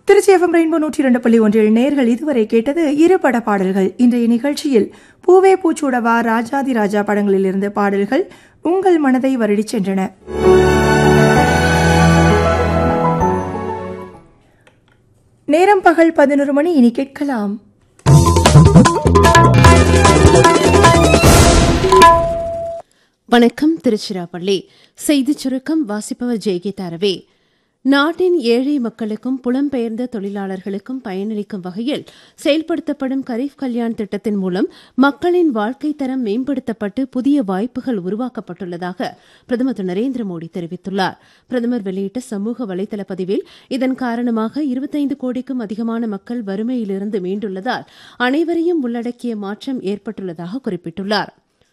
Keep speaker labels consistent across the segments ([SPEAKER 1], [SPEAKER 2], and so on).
[SPEAKER 1] Trichy FM rainbow 102.1 நேர்கள் இதுவரை கேட்டது இருபட பாடல்கள். இன்றைய நிகழ்ச்சியில் பூவே பூச்சூடவா, ராஜாதி ராஜா படங்களிலிருந்து பாடல்கள் உங்கள் மனதை வருடிச் சென்றன. நேரம் பகல் 11 மணி. இனி கேட்கலாம்
[SPEAKER 2] வணக்கம். திருச்சிராப்பள்ளி செய்திச் சுருக்கம் வாசிப்பவர் ஜெயகீதா ரவி. நாட்டின் ஏழை மக்களுக்கும் புலம்பெயர்ந்த தொழிலாளர்களுக்கும் பயனளிக்கும் வகையில் செயல்படுத்தப்படும் கரீப் கல்யாண் திட்டத்தின் மூலம் மக்களின் வாழ்க்கை தரம் மேம்படுத்தப்பட்டு புதிய வாய்ப்புகள் உருவாக்கப்பட்டுள்ளதாக பிரதமர் திரு நரேந்திர மோடி தெரிவித்துள்ளார். பிரதமர் வெளியிட்ட சமூக வலைதள பதிவில் இதன் காரணமாக 25 கோடிக்கும் அதிகமான மக்கள் வறுமையிலிருந்து மீண்டுள்ளதால் அனைவரையும் உள்ளடக்கிய மாற்றம் ஏற்பட்டுள்ளதாக குறிப்பிட்டுள்ளார்.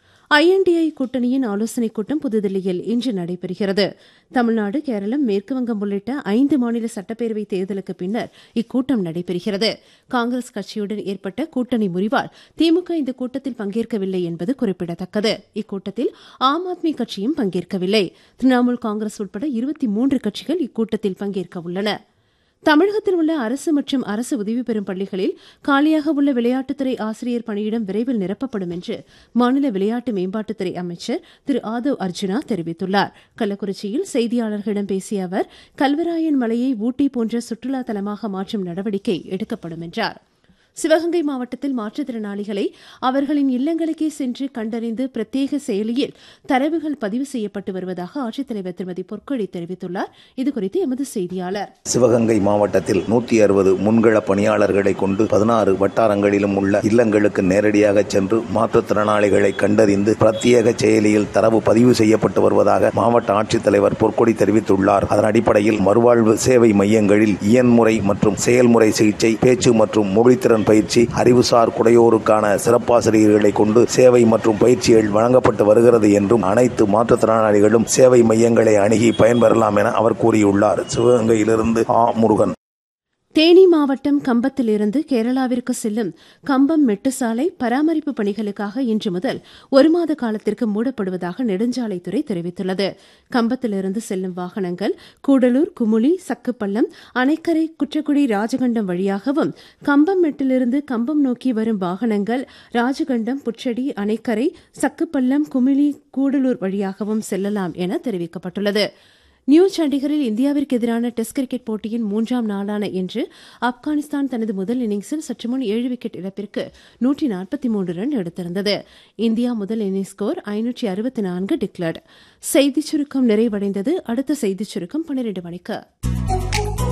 [SPEAKER 2] INDI கூட்டணியின் ஆலோசனைக் கூட்டம் புதுதில்லியில் இன்று நடைபெறுகிறது. தமிழ்நாடு, கேரளம், மேற்குவங்கம் உள்ளிட்ட 5 மாநில சட்டப்பேரவைத் தேர்தலுக்கு பின்னர் இக்கூட்டம் நடைபெறுகிறது. காங்கிரஸ் கட்சியுடன் ஏற்பட்ட கூட்டணி முறிவால் திமுக இந்த கூட்டத்தில் பங்கேற்கவில்லை என்பது குறிப்பிடத்தக்கது. இக்கூட்டத்தில் ஆம் ஆத்மி கட்சியும் பங்கேற்கவில்லை. திரிணாமுல் காங்கிரஸ் உட்பட 23 கட்சிகள் இக்கூட்டத்தில் பங்கேற்க உள்ளன. தமிழகத்தில் உள்ள அரசு மற்றும் அரசு உதவி பெறும் பள்ளிகளில் காலியாக உள்ள விளையாட்டுத்துறை ஆசிரியர் பணியிடம் விரைவில் நிரப்பப்படும் என்று மாநில விளையாட்டு மேம்பாட்டுத்துறை அமைச்சர் திரு ஆதவ் அர்ஜுனா தெரிவித்துள்ளார். கள்ளக்குறிச்சியில் செய்தியாளர்களிடம் பேசிய அவர், கல்வராயன் மலையை ஊட்டி போன்ற சுற்றுலா தலமாக மாற்றும் நடவடிக்கை எடுக்கப்படும் என்றார். சிவகங்கை மாவட்டத்தில் மாற்றுத்திறனாளிகளை அவர்களின் இல்லங்களுக்கே சென்று கண்டறிந்து பிரத்யேக செயலியில் தரவுகள் பதிவு செய்யப்பட்டு வருவதாக ஆட்சித்தலைவர் திருமதி பொற்கொடி தெரிவித்துள்ளார். இதுகுறித்து எமது செய்தியாளர்.
[SPEAKER 3] சிவகங்கை மாவட்டத்தில் 160 முன்கள பணியாளர்களை கொண்டு 16 வட்டாரங்களிலும் உள்ள இல்லங்களுக்கு நேரடியாக சென்று மாற்றுத்திறனாளிகளை கண்டறிந்து பிரத்யேக செயலியில் தரவு பதிவு செய்யப்பட்டு வருவதாக மாவட்ட ஆட்சித்தலைவர் பொற்கொடி தெரிவித்துள்ளார். அதன் அடிப்படையில் மறுவாழ்வு சேவை மையங்களில் இயன்முறை மற்றும் செயல்முறை சிகிச்சை, பேச்சு மற்றும் மொழித்திறன் பயிற்சி, அறிவுசார் குடையோருக்கான சிறப்பாசிரியர்களை கொண்டு சேவை மற்றும் பயிற்சிகள் வழங்கப்பட்டு வருகிறது என்றும் அனைத்து மாற்றுத்திறனாளிகளும் சேவை மையங்களை அணுகி பயன்பெறலாம் என அவர் கூறியுள்ளார். சிவகங்கையிலிருந்து முருகன்.
[SPEAKER 2] தேனி மாவட்டம் கம்பத்திலிருந்து கேரளாவிற்கு செல்லும் கம்பம் மெட்டுசாலை பராமரிப்பு பணிகளுக்காக இன்று முதல் 1 மாத காலத்திற்கு மூடப்படுவதாக நெடுஞ்சாலைத்துறை தெரிவித்துள்ளது. கம்பத்திலிருந்து செல்லும் வாகனங்கள் கூடலூர், குமுளி, சக்குப்பள்ளம், அணைக்கரை, குற்றக்குடி, ராஜகண்டம் வழியாகவும், கம்பம் மெட்டிலிருந்து கம்பம் நோக்கி வரும் வாகனங்கள் ராஜகண்டம், புற்றடி, அணைக்கரை, சக்குப்பள்ளம், குமுளி, கூடலூர் வழியாகவும் செல்லலாம் என தெரிவிக்கப்பட்டுள்ளது. நியூ சண்டிகரில் இந்தியாவிற்கு எதிரான டெஸ்ட் கிரிக்கெட் போட்டியின் 3ஆம் நாளான இன்று ஆப்கானிஸ்தான் தனது முதல் இன்னிங்ஸில் சற்று முன் 7 விக்கெட் இழப்பிற்கு 143 ரன் எடுத்திருந்தது. இந்தியா முதல் இன்னிங்ஸ் ஸ்கோர் 564 டிக்ளர்டு. செய்திச் சுருக்கம் நிறைவடைந்தது. அடுத்த செய்திச் சுருக்கம் 12 மணிக்கு.